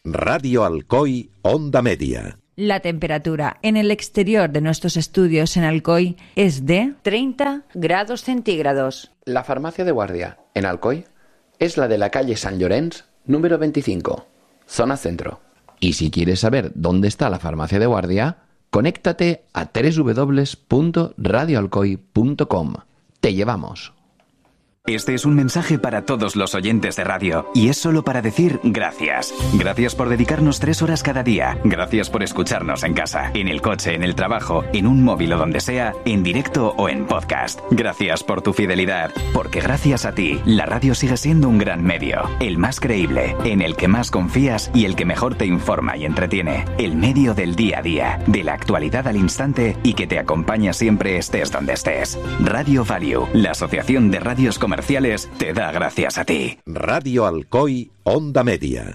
Radio Alcoy, Onda Media. La temperatura en el exterior de nuestros estudios en Alcoy es de 30 grados centígrados. La farmacia de guardia en Alcoy es la de la calle Sant Llorenç, número 25, zona centro. Y si quieres saber dónde está la farmacia de guardia, conéctate a www.radioalcoy.com. Te llevamos. Este es un mensaje para todos los oyentes de radio y es solo para decir gracias. Gracias por dedicarnos 3 horas cada día. Gracias por escucharnos en casa, en el coche, en el trabajo, en un móvil o donde sea, en directo o en podcast. Gracias por tu fidelidad, porque gracias a ti, la radio sigue siendo un gran medio, el más creíble, en el que más confías y el que mejor te informa y entretiene. El medio del día a día, de la actualidad al instante y que te acompaña siempre estés donde estés. Radio Value, la asociación de radios comerciales, te da gracias a ti. Radio Alcoy, Onda Media.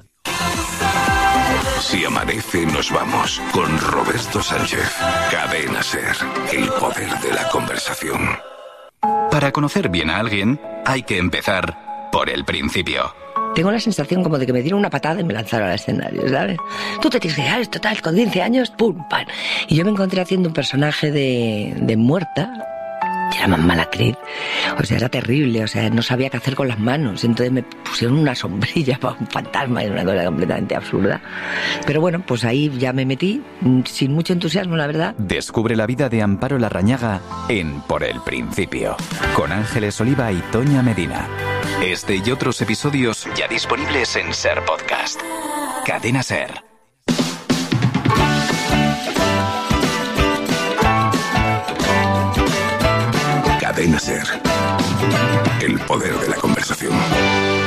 Si amanece, nos vamos con Roberto Sánchez. Cadena SER, el poder de la conversación. Para conocer bien a alguien, hay que empezar por el principio. Tengo la sensación como de que me dieron una patada y me lanzaron al escenario, ¿sabes? Tú te tienes que dejar esto tal, con 15 años, pum, pam. Y yo me encontré haciendo un personaje de muerta. Era más mala actriz, o sea, era terrible, o sea, no sabía qué hacer con las manos, entonces me pusieron una sombrilla para un fantasma y una cosa completamente absurda. Pero bueno, pues ahí ya me metí, sin mucho entusiasmo, la verdad. Descubre la vida de Amparo Larrañaga en Por el Principio, con Ángeles Oliva y Toña Medina. Este y otros episodios ya disponibles en SER Podcast. Cadena SER. Cadena SER, el poder de la conversación.